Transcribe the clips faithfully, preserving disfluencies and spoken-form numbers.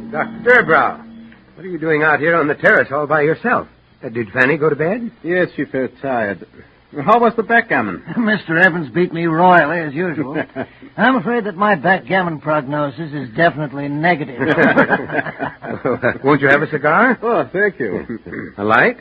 Doctor Durbrow, what are you doing out here on the terrace all by yourself? Uh, did Fanny go to bed? Yes, she felt tired. How was the backgammon? Mister Evans beat me royally, as usual. I'm afraid that my backgammon prognosis is definitely negative. uh, won't you have a cigar? Oh, thank you. A light?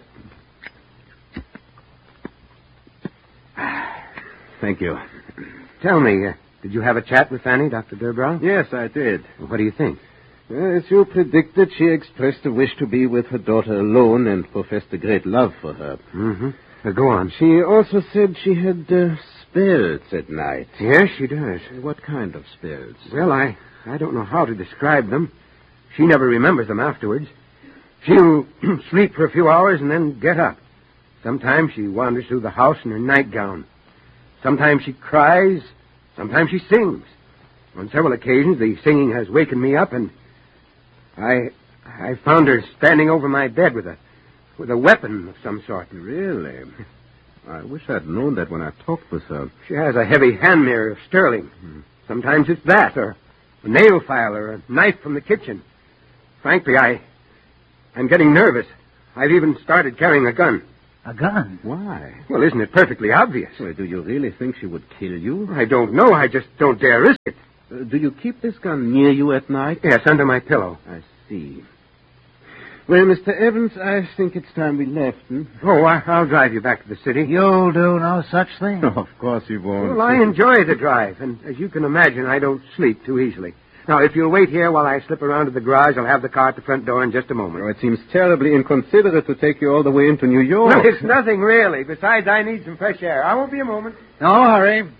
Thank you. Tell me, uh, did you have a chat with Fanny, Doctor Durbrow? Yes, I did. What do you think? As you predicted, she expressed a wish to be with her daughter alone and professed a great love for her. Mm-hmm. Uh, go on. She also said she had uh, spells at night. Yes, she does. What kind of spells? Well, I, I don't know how to describe them. She never remembers them afterwards. She'll sleep for a few hours and then get up. Sometimes she wanders through the house in her nightgown. Sometimes she cries. Sometimes she sings. On several occasions, the singing has wakened me up, and I I found her standing over my bed with a with a weapon of some sort. Really? I wish I'd known that when I talked with her. She has a heavy hand mirror of sterling. Hmm. Sometimes it's that, or a nail file, or a knife from the kitchen. Frankly, I, I'm getting nervous. I've even started carrying a gun. A gun? Why? Well, isn't it perfectly obvious? Well, do you really think she would kill you? I don't know. I just don't dare risk it. Uh, do you keep this gun near you at night? Yes, under my pillow. I see. Well, Mister Evans, I think it's time we left. Hmm? Oh, I, I'll drive you back to the city. You'll do no such thing. Oh, of course you won't. Well, I enjoy the drive, and as you can imagine, I don't sleep too easily. Now, if you'll wait here while I slip around to the garage, I'll have the car at the front door in just a moment. Oh, it seems terribly inconsiderate to take you all the way into New York. No, it's nothing, really. Besides, I need some fresh air. I won't be a moment. No hurry.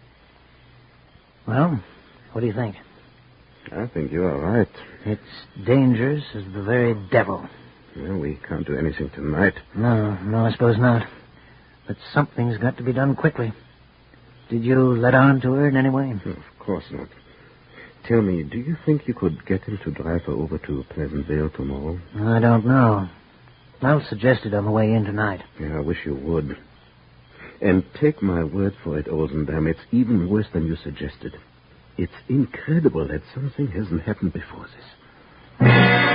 Well, what do you think? I think you are right. It's dangerous as the very devil. Well, we can't do anything tonight. No, no, I suppose not. But something's got to be done quickly. Did you let on to her in any way? Oh, of course not. Tell me, do you think you could get him to drive her over to Pleasantville tomorrow? I don't know. I'll suggest it on the way in tonight. Yeah, I wish you would. And take my word for it, Olsendam, it's even worse than you suggested. It's incredible that something hasn't happened before this.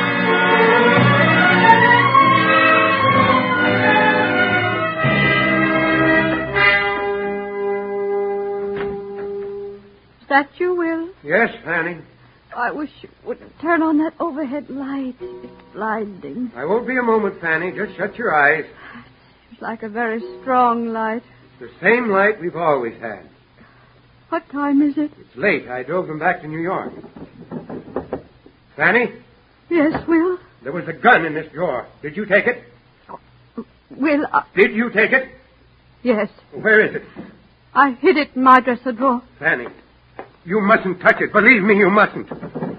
Is that you, Will? Yes, Fanny. I wish you wouldn't turn on that overhead light. It's blinding. I won't be a moment, Fanny. Just shut your eyes. It's like a very strong light. The same light we've always had. What time is it? It's late. I drove them back to New York. Fanny? Yes, Will? There was a gun in this drawer. Did you take it? Will, I... Did you take it? Yes. Where is it? I hid it in my dresser drawer. Fanny, you mustn't touch it. Believe me, you mustn't.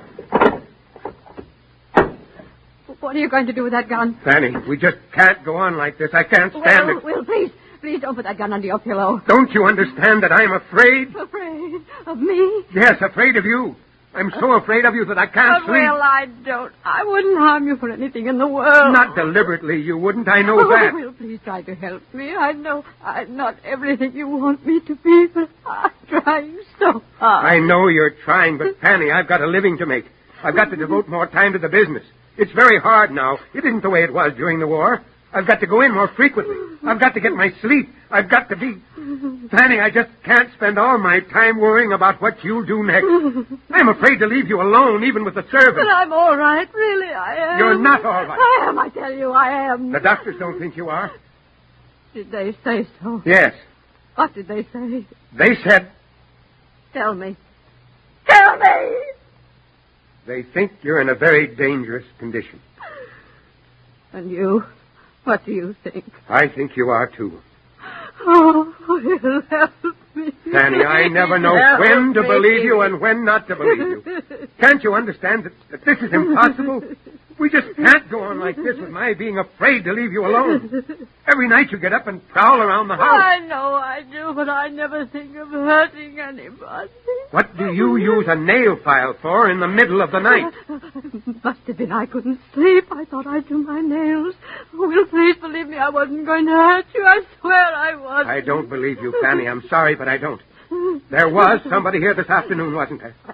What are you going to do with that gun? Fanny, we just can't go on like this. I can't stand Will, it. Will, please. Please don't put that gun under your pillow. Don't you understand that I'm afraid? Afraid of me? Yes, afraid of you. I'm so afraid of you that I can't But, sleep. Will, I don't. I wouldn't harm you for anything in the world. Not deliberately, you wouldn't. I know oh, that. Will, please try to help me. I know I'm not everything you want me to be, but I'm trying so hard. I know you're trying, but Fanny, I've got a living to make. I've got to devote more time to the business. It's very hard now. It isn't the way it was during the war. I've got to go in more frequently. I've got to get my sleep. I've got to be... Fanny, I just can't spend all my time worrying about what you'll do next. I'm afraid to leave you alone, even with the servants. But I'm all right. Really, I am. You're not all right. I am, I tell you, I am. The doctors don't think you are. Did they say so? Yes. What did they say? They said... Tell me. Tell me! They think you're in a very dangerous condition. And you? What do you think? I think you are, too. Oh, Will, help me. Fanny, I never know Help when to me. believe you and when not to believe you. Can't you understand that, that this is impossible? We just can't go on like this with my being afraid to leave you alone. Every night you get up and prowl around the house. I know I do, but I never think of hurting anybody. What do you use a nail file for in the middle of the night? Must have been I couldn't sleep. I thought I'd do my nails. Will, please believe me, I wasn't going to hurt you. I swear I wasn't. I don't believe you, Fanny. I'm sorry, but I don't. There was somebody here this afternoon, wasn't there?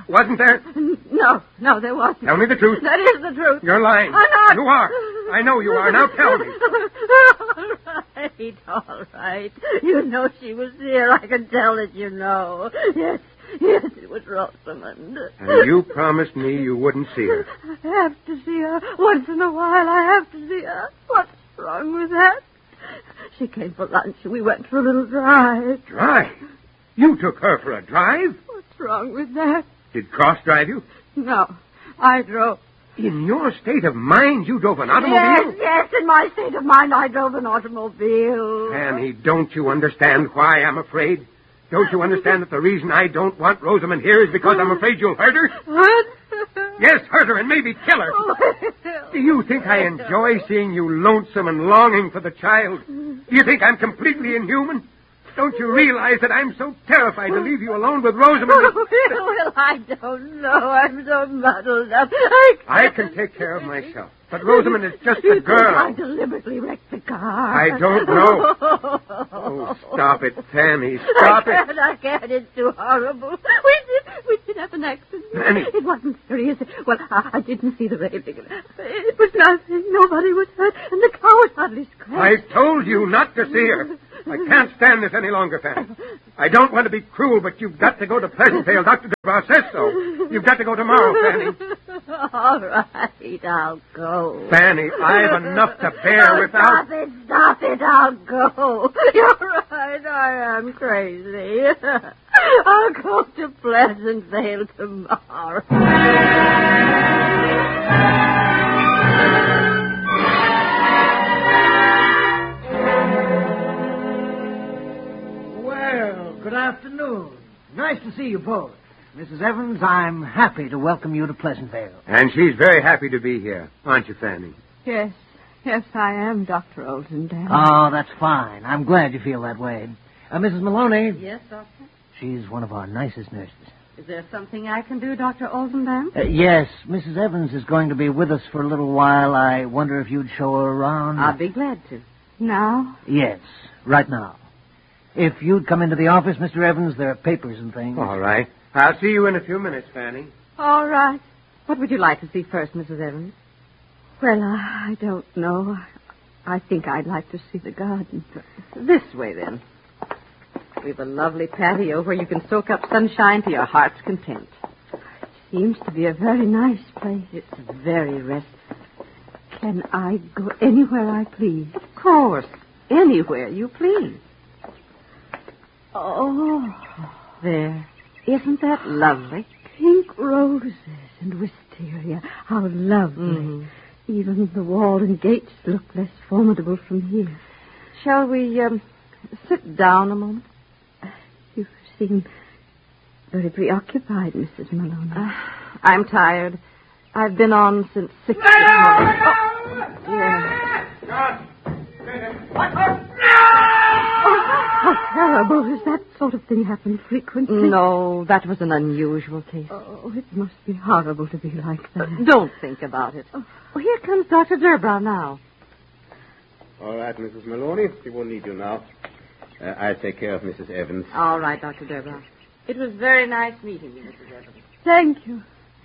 Wasn't there? No, no, there wasn't. Tell me the truth. That is the truth. You're lying. I'm not. You are. I know you are. Now tell me. All right, all right. You know she was here. I can tell that you know. Yes, yes, it was Rosamond. And you promised me you wouldn't see her. I have to see her. Once in a while, I have to see her. What's wrong with that? She came for lunch. We went for a little drive. Drive? You took her for a drive? What's wrong with that? Did Cross drive you? No, I drove. In your state of mind, you drove an automobile? Yes, yes, in my state of mind, I drove an automobile. Annie, don't you understand why I'm afraid? Don't you understand that the reason I don't want Rosamond here is because I'm afraid you'll hurt her? What? Yes, hurt her and maybe kill her. Well. Do you think I enjoy seeing you lonesome and longing for the child? Do you think I'm completely inhuman? Don't you realize that I'm so terrified to leave you alone with Rosamond? Well, well, I don't know. I'm so muddled up. I, I can take care of myself. But Rosamond is just you a think girl. I deliberately wrecked the car. I don't know. Oh, stop it, Fanny. Stop I it. can't, I can't. It's too horrible. We did, we did have an accident. Fanny. It wasn't serious. Well, I, I didn't see the railing. It was nothing. Nobody was hurt, and the car was hardly scratched. I told you not to see her. I can't stand this any longer, Fanny. I don't want to be cruel, but you've got to go to Pleasantvale. Doctor DeBrow says so. You've got to go tomorrow, Fanny. All right, I'll go. Fanny, I've enough to bear Oh, without... Stop it, stop it, I'll go. You're right, I am crazy. I'll go to Pleasantvale tomorrow. Well, good afternoon. Nice to see you both. Missus Evans, I'm happy to welcome you to Pleasantvale. And she's very happy to be here, aren't you, Fanny? Yes, yes, I am, Doctor Oldendale. Oh, that's fine. I'm glad you feel that way. Uh, Missus Maloney, Yes, Doctor? she's one of our nicest nurses. Is there something I can do, Doctor Oldendale? Uh, yes, Missus Evans is going to be with us for a little while. I wonder if you'd show her around. I'll be glad to. Now? Yes, right now. If you'd come into the office, Mister Evans, there are papers and things. All right. I'll see you in a few minutes, Fanny. All right. What would you like to see first, Missus Evans? Well, I don't know. I think I'd like to see the garden. This way, then. We've a lovely patio where you can soak up sunshine to your heart's content. It seems to be a very nice place. It's very restful. Can I go anywhere I please? Of course. Anywhere you please. Oh, there. Isn't that lovely? Pink roses and wisteria. How lovely. Mm-hmm. Even the wall and gates look less formidable from here. Shall we um, sit down a moment? You seem very preoccupied, Missus Maloney. Uh, I'm tired. I've been on since six this morning. Oh, yeah. How terrible. Does that sort of thing happen frequently? No, that was an unusual case. Oh, it must be horrible to be like that. Uh, don't think about it. Oh, here comes Doctor Durbrow now. All right, Missus Maloney. She won't need you now. Uh, I'll take care of Missus Evans. All right, Doctor Durbrow. It was very nice meeting you, Missus Evans. Thank you.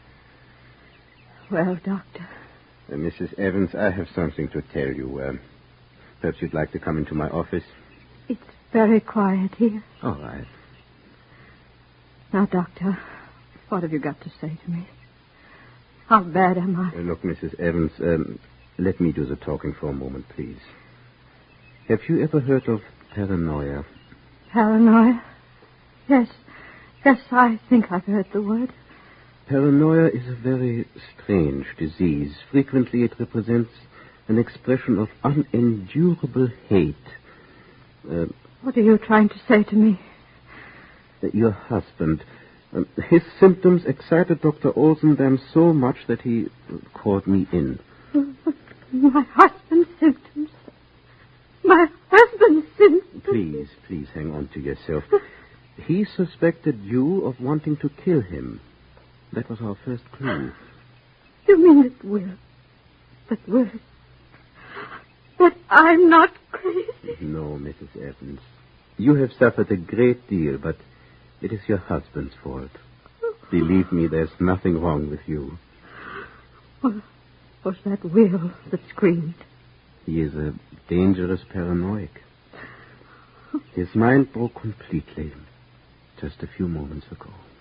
Well, Doctor. Uh, Missus Evans, I have something to tell you. Uh, perhaps you'd like to come into my office? It's very quiet here. All right. Now, Doctor, what have you got to say to me? How bad am I? Uh, look, Missus Evans, um, let me do the talking for a moment, please. Have you ever heard of paranoia? Paranoia? Yes. Yes, I think I've heard the word. Paranoia is a very strange disease. Frequently it represents an expression of unendurable hate. Uh, what are you trying to say to me? Your husband. Um, his symptoms excited Doctor Olsendam so much that he called me in. My husband's symptoms? My husband's symptoms? Please, please hang on to yourself. He suspected you of wanting to kill him. That was our first clue. You mean that Will... That Will... That I'm not crazy? No, Missus Evans. You have suffered a great deal, but it is your husband's fault. Believe me, there's nothing wrong with you. What was that Will that screamed? He is a dangerous paranoiac. His mind broke completely just a few moments ago.